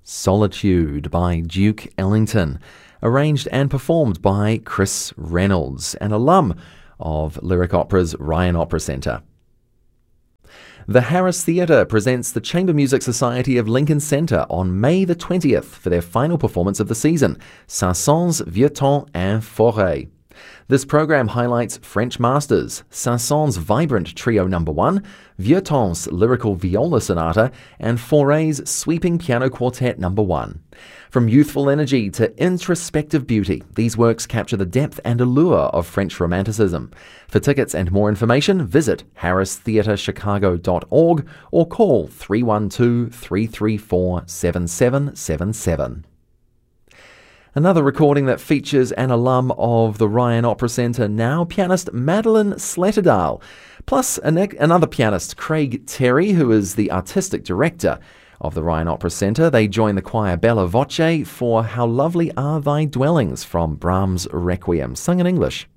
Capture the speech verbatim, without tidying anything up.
Solitude by Duke Ellington, arranged and performed by Chris Reynolds, an alum of Lyric Opera's Ryan Opera Centre. The Harris Theatre presents the Chamber Music Society of Lincoln Centre on May the twentieth for their final performance of the season, Saint-Saëns, Vieux Temps and Forêt. This program highlights French Masters, Saint-Saëns' vibrant Trio Number One, Vieux Temps' lyrical viola sonata, and Forêt's sweeping piano quartet Number One. From youthful energy to introspective beauty, these works capture the depth and allure of French Romanticism. For tickets and more information, visit harris theatre chicago dot org or call three one two, three three four, seven seven seven seven. Another recording that features an alum of the Ryan Opera Centre, now pianist Madeline Sletterdal, plus an, another pianist, Craig Terry, who is the artistic director of the Ryan Opera Centre. They join the choir Bella Voce for How Lovely Are Thy Dwellings from Brahms' Requiem, sung in English.